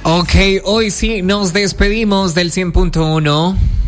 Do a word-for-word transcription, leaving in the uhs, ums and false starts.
Ok, hoy sí nos despedimos del cien punto uno.